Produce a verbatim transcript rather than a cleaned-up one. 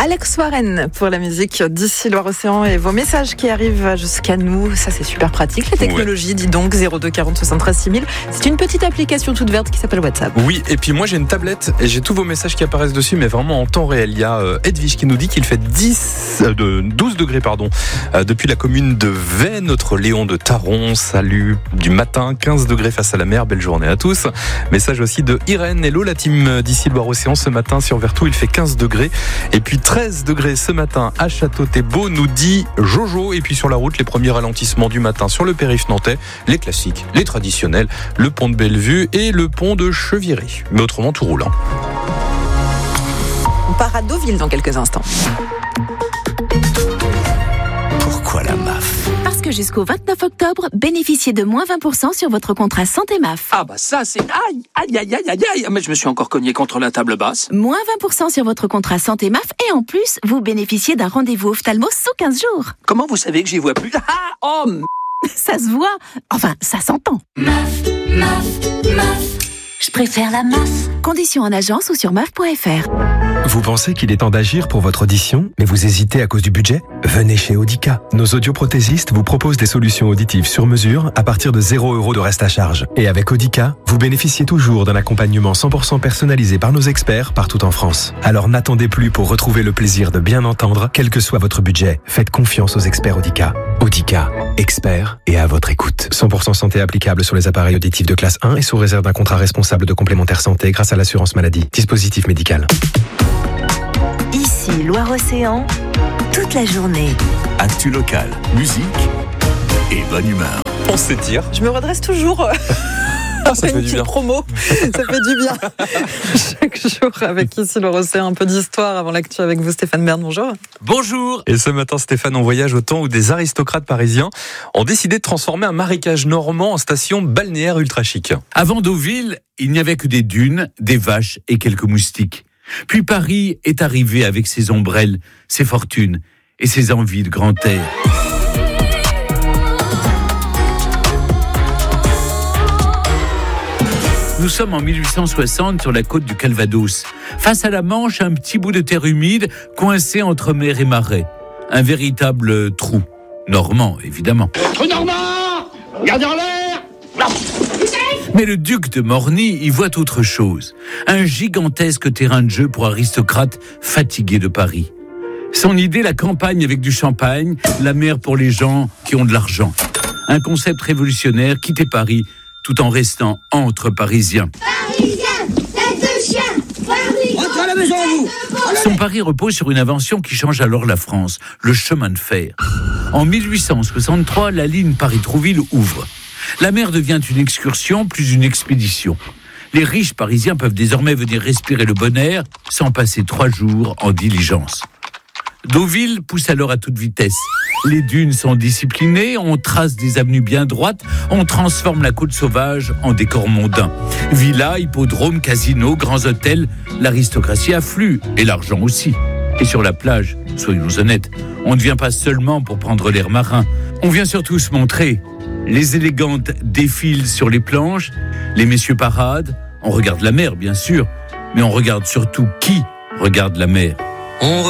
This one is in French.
Alex Warren pour la musique d'ici Loire-Océan et vos messages qui arrivent jusqu'à nous. Ça, c'est super pratique. La technologie, ouais. Dis donc, zéro deux quarante soixante-treize six mille. C'est une petite application toute verte qui s'appelle WhatsApp. Oui, et puis moi, j'ai une tablette et j'ai tous vos messages qui apparaissent dessus, mais vraiment en temps réel. Il y a euh, Edwige qui nous dit qu'il fait dix, euh, de, douze degrés pardon, euh, depuis la commune de Vey, notre Léon de Taron. Salut du matin, quinze degrés face à la mer. Belle journée à tous. Message aussi de Irène. Hello, la team d'ici Loire-Océan. Ce matin, sur Vertou, il fait quinze degrés. Et puis treize degrés ce matin à Château-Thébot, nous dit Jojo. Et puis sur la route, les premiers ralentissements du matin sur le périph' nantais, les classiques, les traditionnels, le pont de Bellevue et le pont de Cheviré. Mais autrement, tout roule. Hein. On part à Deauville dans quelques instants. Pourquoi la M A F ? Parce que jusqu'au vingt-neuf octobre, bénéficiez de moins vingt pour cent sur votre contrat santé M A F. Ah bah ça c'est... Aïe, aïe, aïe, aïe, aïe, aïe. Mais je me suis encore cogné contre la table basse. Moins vingt pour cent sur votre contrat santé M A F et en plus, vous bénéficiez d'un rendez-vous ophtalmo sous quinze jours. Comment vous savez que j'y vois plus ? Ah, oh m... Ça se voit. Enfin, ça s'entend. M A F, M A F, M A F. Je préfère la M A F. Conditions en agence ou sur M A F point F R. Vous pensez qu'il est temps d'agir pour votre audition, mais vous hésitez à cause du budget ? Venez chez Audica. Nos audioprothésistes vous proposent des solutions auditives sur mesure à partir de zéro euros de reste à charge. Et avec Audica, vous bénéficiez toujours d'un accompagnement cent pour cent personnalisé par nos experts partout en France. Alors n'attendez plus pour retrouver le plaisir de bien entendre, quel que soit votre budget. Faites confiance aux experts Audica. Audica, experts et à votre écoute. cent pour cent santé applicable sur les appareils auditifs de classe un et sous réserve d'un contrat responsable de complémentaire santé grâce à l'assurance maladie. Dispositif médical. Ici, Loire-Océan, toute la journée. Actu local, musique et bonne humeur. On s'étire. Je me redresse toujours. Ah, ça fait une du petite bien. promo, ça fait du bien. Chaque jour avec ici Loire-Océan, un peu d'histoire avant l'actu avec vous, Stéphane Bern, bonjour. Bonjour. Et ce matin, Stéphane, on voyage au temps où des aristocrates parisiens ont décidé de transformer un marécage normand en station balnéaire ultra chic. Avant Deauville, il n'y avait que des dunes, des vaches et quelques moustiques. Puis Paris est arrivé avec ses ombrelles, ses fortunes et ses envies de grand air. Nous sommes en mille huit cent soixante sur la côte du Calvados. Face à la Manche, un petit bout de terre humide coincé entre mer et marais. Un véritable trou. Normand, évidemment. Trou normand ! Regardez en l'air ! Mais le duc de Morny y voit autre chose. Un gigantesque terrain de jeu pour aristocrates fatigués de Paris. Son idée, la campagne avec du champagne, la mer pour les gens qui ont de l'argent. Un concept révolutionnaire, quitter Paris tout en restant entre Parisiens. Parisien, tête de chien, Paris. Rentrez à la maison, vous. Son pari repose sur une invention qui change alors la France, le chemin de fer. En mille huit cent soixante-trois, la ligne Paris-Trouville ouvre. La mer devient une excursion plus une expédition. Les riches parisiens peuvent désormais venir respirer le bon air sans passer trois jours en diligence. Deauville pousse alors à toute vitesse. Les dunes sont disciplinées, on trace des avenues bien droites, on transforme la côte sauvage en décor mondain. Villas, hippodromes, casinos, grands hôtels, l'aristocratie afflue, et l'argent aussi. Et sur la plage, soyons honnêtes, on ne vient pas seulement pour prendre l'air marin, on vient surtout se montrer. Les élégantes défilent sur les planches, les messieurs paradent, on regarde la mer bien sûr, mais on regarde surtout qui regarde la mer. On